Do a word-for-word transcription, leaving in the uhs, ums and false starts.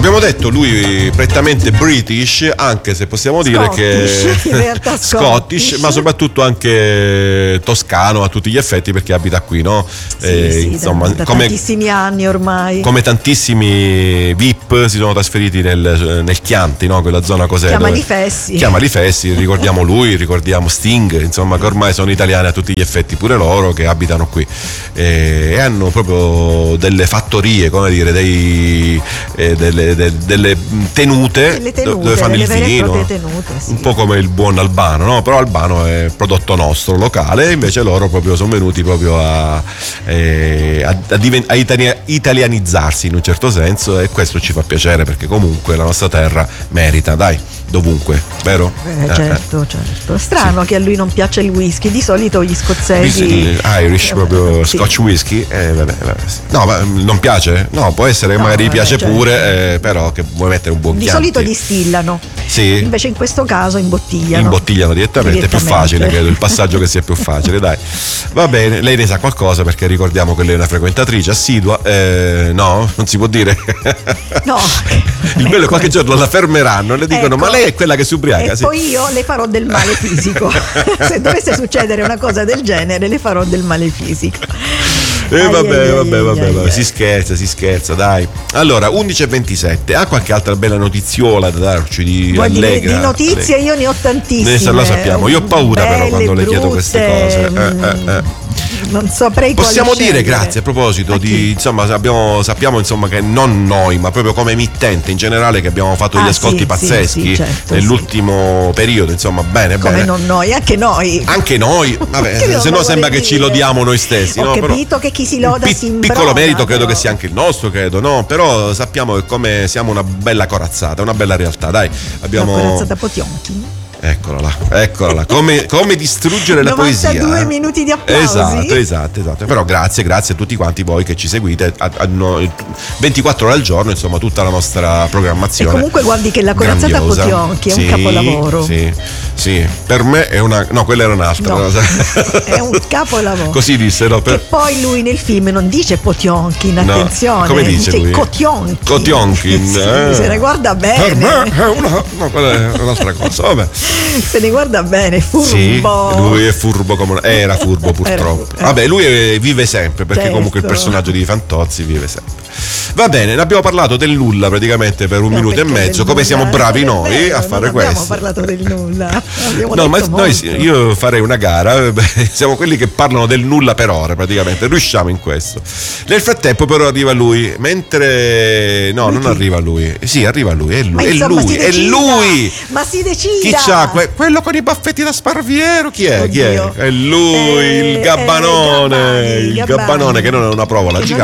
abbiamo detto lui prettamente British, anche se possiamo dire Scottish, che in realtà Scottish, Scottish, ma soprattutto anche toscano a tutti gli effetti, perché abita qui, no? Sì, Eh, sì, insomma, da, da come, tantissimi anni ormai. come tantissimi V I P si sono trasferiti nel, nel Chianti, no? Quella zona cos'è? Chiamali Fessi. Chiamali Fessi, ricordiamo lui, ricordiamo Sting, insomma, che ormai sono italiani a tutti gli effetti, pure loro che abitano qui. Eh, e hanno proprio delle fattorie, come dire, dei, eh, delle, de, delle tenute, Delle tenute, dove fanno delle il vere e vino, proprie tenute, sì. un po' come il buon Albano, no? Però Albano è prodotto nostro, locale, invece loro proprio sono venuti proprio a, eh, a, a, diven- a italia- italianizzarsi in un certo senso, e questo ci fa piacere, perché comunque la nostra terra merita, dai, dovunque, vero? Eh, certo, eh. certo. Strano sì. Che a lui non piaccia il whisky, di solito gli scozzesi Il Irish, proprio sì. Scotch whisky, eh, vabbè, vabbè, sì. No, ma non piace? No, può essere che No, magari vabbè, piace certo. pure, eh, però che vuoi mettere un buon Di Chianti. solito distillano. Sì. Invece in questo caso imbottigliano. Imbottigliano direttamente, è più facile, credo, il passaggio che sia più facile, dai. Va bene, lei ne sa qualcosa, perché ricordiamo che lei è una frequentatrice assidua, eh, no? Non si può dire? No. Il bello è qualche giorno la fermeranno, le dicono: ecco. Ma lei è quella che si ubriaca? E sì. poi io le farò del male fisico. Se dovesse succedere una cosa del genere, le farò del male fisico. E eh, vabbè, ai, vabbè, ai, vabbè, ai, vabbè. ai. Si scherza, si scherza, dai. Allora, undici e ventisette. Ha qualche altra bella notiziola da darci di Vuoi dire, allegra? di notizie io ne ho tantissime. Ne lo sappiamo. Io ho paura Belle, però quando le chiedo brutte, queste cose. Eh, eh, eh. Non saprei quale Possiamo dire, scegliere. grazie, a proposito A di, chi? insomma, abbiamo, sappiamo insomma che non noi, ma proprio come emittente in generale, che abbiamo fatto degli Ah, ascolti sì, pazzeschi sì, sì, certo, nell'ultimo periodo, insomma, bene, Come bene. non noi, anche noi. Anche noi, vabbè, Che se no non sembra vuole che ci dire. lodiamo noi stessi, Ho no? Però capito che chi si loda pi- si imbrona, piccolo merito credo però. che sia anche il nostro, credo, no? Però sappiamo che come siamo una bella corazzata, una bella realtà, dai. Abbiamo Una corazzata Potionkin. Eccola là, eccola là, come, come distruggere la poesia. novantadue eh? minuti di applausi. Esatto, esatto, esatto. Però grazie, grazie a tutti quanti voi che ci seguite a, a, no, ventiquattro ore al giorno, insomma, tutta la nostra programmazione. E comunque guardi che la corazzata grandiosa. Potionchi è Sì, un capolavoro. Sì, sì, per me è una. No, quella era un'altra. No, è un capolavoro. Così dissero. Per... Che poi lui nel film non dice Potionkin, No, attenzione, come dice lui? Kotionkin. Kotionkin, Sì, eh. se ne guarda bene. Per me è una. No, quella è un'altra cosa. Vabbè. Se ne guarda bene, furbo. Sì, lui è furbo come era furbo purtroppo. Era furbo. Vabbè, lui è- vive sempre, perché Certo. comunque il personaggio di Fantozzi vive sempre. Va bene, ne abbiamo parlato del nulla praticamente per un No, minuto e perché mezzo. del Come nulla? siamo bravi Non è noi vero, a fare non questo. abbiamo parlato del nulla. Abbiamo No, ma detto noi, molto. io farei una gara, beh, siamo quelli che parlano del nulla per ore praticamente, riusciamo in questo. Nel frattempo però arriva lui, mentre no, Lui non chi? arriva lui. Sì, arriva lui, è lui, Ma è insomma, lui, si è decida. lui. Ma si decida. Chi c'ha que- quello con i baffetti da Sparviero? Chi è? Chi è? Oddio. È lui, Eh, il Gabbanone, eh, Gabbani, il Gabbani. Gabbanone che non è una provola Che non